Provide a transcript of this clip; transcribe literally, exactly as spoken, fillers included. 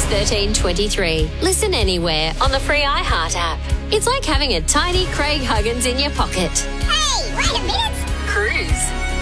thirteen twenty-three. Listen anywhere on the free iHeart app. It's like having a tiny Craig Huggins in your pocket. Hey, wait a minute. Cruise.